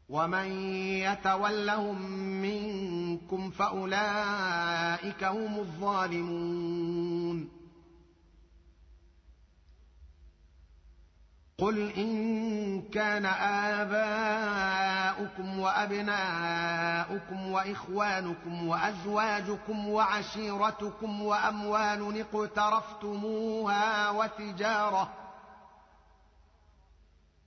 ومن يتولهم منكم فأولئك هم الظالمون. قل إن كان آباؤكم وأبناؤكم وإخوانكم وأزواجكم وعشيرتكم وأموال اقترفتموها